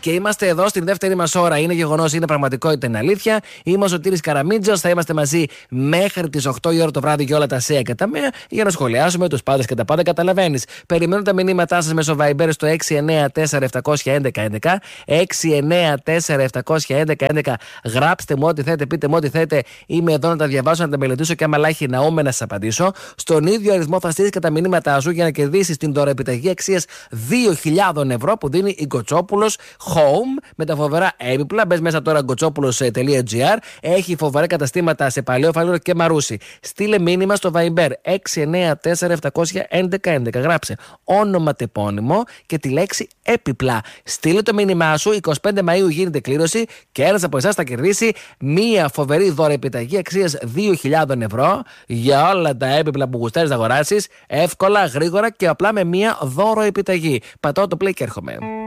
Και είμαστε εδώ στην δεύτερη μας ώρα. Είναι γεγονός, είναι πραγματικότητα, είναι αλήθεια. Είμαι ο Σωτήρης Καραμίτζος. Θα είμαστε μαζί μέχρι τις 8 η ώρα το βράδυ για όλα τα ΣΕΑ και τα ΜΕΑ για να σχολιάσουμε τους πάντες και τα πάντα. Καταλαβαίνεις. Περιμένω τα μηνύματά σας μέσω Viber στο 694-711-11. 694-711-11. Γράψτε μου ό,τι θέλετε, πείτε μου ό,τι θέλετε. Είμαι εδώ να τα διαβάσω, να τα μελετήσω και άμα λάχει ναούμε να σας απαντήσω. Στον ίδιο αριθμό θα στείλεις και τα μηνύματά σου για να κερδίσεις την δωρεοεπιταγή αξίας 2.000 ευρώ που δίνει η Γκοτσόπουλος Home με τα φοβερά έπιπλα. Μπες μέσα τώρα γκοτσόπουλος.gr. Έχει φοβερά καταστήματα σε Παλαιό Φαλήρο και Μαρούσι. Στείλε μήνυμα στο Viber 694-711-11. Γράψε όνομα τεπώνυμο και τη λέξη έπιπλα. Στείλε το μήνυμά σου. 25 Μαΐου γίνεται κλήρωση και ένας από εσάς θα κερδίσει μία φοβερή δωρεοεπιταγή αξίας 2.000 ευρώ για όλα τα έπιπλα που γουστάρεις να αγοράσεις. Εύκολα, γρήγορα και απλά με μία δωρεοεπιταγή. Πατάω το play και έρχομαι.